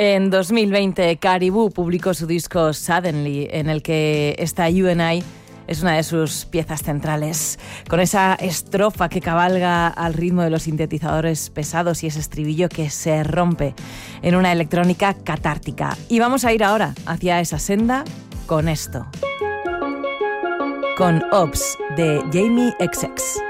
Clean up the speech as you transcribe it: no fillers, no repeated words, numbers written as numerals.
En 2020, Caribou publicó su disco Suddenly, en el que esta You and I es una de sus piezas centrales, con esa estrofa que cabalga al ritmo de los sintetizadores pesados y ese estribillo que se rompe en una electrónica catártica. Y vamos a ir ahora hacia esa senda con esto, con Ops de Jamie XX.